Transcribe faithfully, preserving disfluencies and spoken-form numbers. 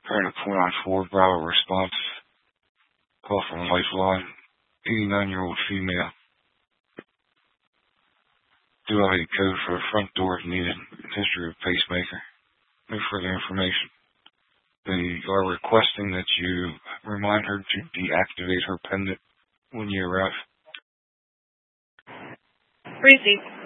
Current four nine four Bravo response. Call from Lifeline. eighty-nine-year-old female. Do have a code for the front door if needed. History of pacemaker. No further information. They are requesting that you remind her to deactivate her pendant when you arrive. Receive.